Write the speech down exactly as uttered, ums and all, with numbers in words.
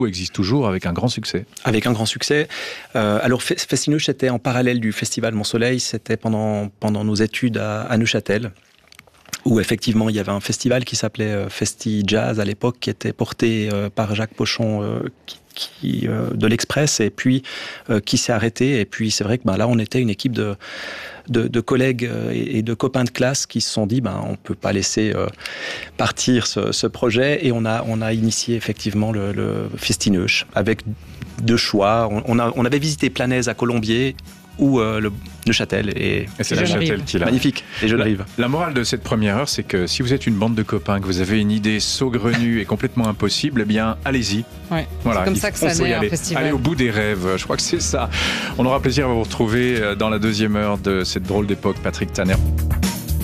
existe toujours avec un grand succès. Avec un grand succès. Euh, alors, Festineuch, c'était en parallèle du Festival Mon Soleil, c'était pendant, pendant nos études à, à Neuchâtel, où effectivement il y avait un festival qui s'appelait Festi Jazz à l'époque, qui était porté euh, par Jacques Pochon, euh, qui, qui, euh, de l'Express, et puis euh, qui s'est arrêté. Et puis c'est vrai que ben, là, on était une équipe de, de, de collègues et de copains de classe qui se sont dit ben, on ne peut pas laisser euh, partir ce, ce projet, et on a, on a initié effectivement le, le Festineuch avec deux choix. On, on, a, on avait visité Planaise à Colombier, ou euh, le Neuchâtel, et, et c'est Neuchâtel qui l'a. Magnifique, les jeunes la, rives. La morale de cette première heure, c'est que si vous êtes une bande de copains, que vous avez une idée saugrenue et complètement impossible, eh bien, allez-y. Ouais, voilà, c'est comme ça que ça naît un festival. Allez au bout des rêves, je crois que c'est ça. On aura plaisir à vous retrouver dans la deuxième heure de cette drôle d'époque, Patrick Tanner.